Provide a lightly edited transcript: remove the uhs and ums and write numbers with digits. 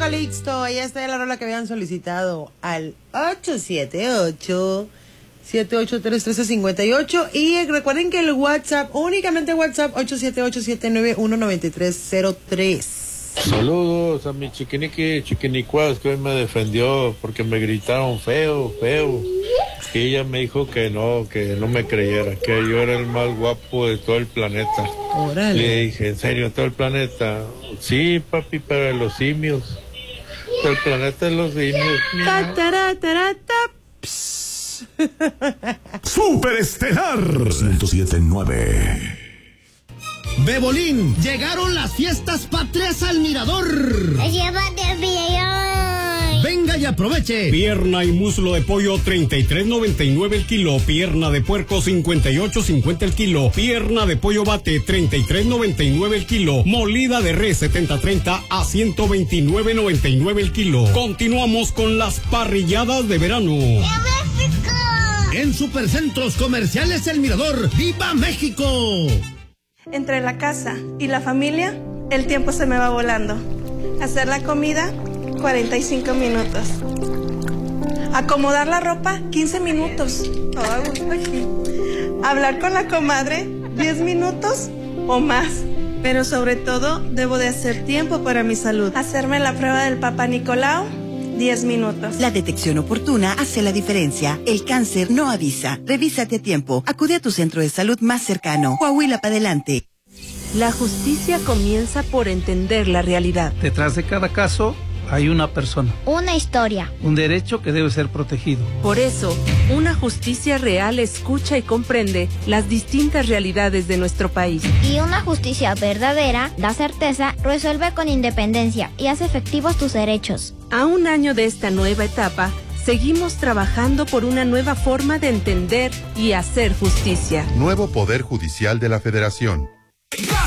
Calixto. Ahí está la rola que habían solicitado al 878-783-1358. Y recuerden que el WhatsApp, únicamente WhatsApp, 878-791-9303. Saludos a mi chiquinicuas que hoy me defendió porque me gritaron feo. Y ella me dijo que no me creyera, que yo era el más guapo de todo el planeta. Órale. Le dije, ¿en serio, todo el planeta? Sí, papi, pero de los simios. El planeta de los simios. Superestelar 107.9. Bebolín, llegaron las fiestas patrias al Mirador. Llévate el billón. Venga y aproveche. Pierna y muslo de pollo 33.99 el kilo. Pierna de puerco 58.50 el kilo. Pierna de pollo bate 33.99 el kilo. Molida de res 70-30 a 129.99 el kilo. Continuamos con las parrilladas de verano. En Supercentros Comerciales El Mirador. ¡Viva México! Entre la casa y la familia, el tiempo se me va volando. Hacer la comida, 45 minutos. Acomodar la ropa, 15 minutos. Todo a gusto aquí. Hablar con la comadre, 10 minutos o más. Pero sobre todo, debo de hacer tiempo para mi salud. Hacerme la prueba del Papá Nicolau, 10 minutos. La detección oportuna hace la diferencia. El cáncer no avisa. Revísate a tiempo. Acude a tu centro de salud más cercano. Coahuila para adelante. La justicia comienza por entender la realidad. Detrás de cada caso hay una persona. Una historia. Un derecho que debe ser protegido. Por eso, una justicia real escucha y comprende las distintas realidades de nuestro país. Y una justicia verdadera da certeza, resuelve con independencia y hace efectivos tus derechos. A un año de esta nueva etapa, seguimos trabajando por una nueva forma de entender y hacer justicia. Nuevo Poder Judicial de la Federación.